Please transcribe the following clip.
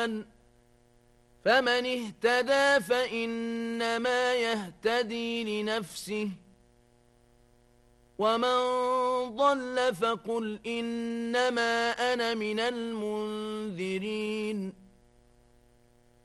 فمن اهتدى فإنما يهتدي لنفسه ومن ضل فقل إنما أنا من المنذرين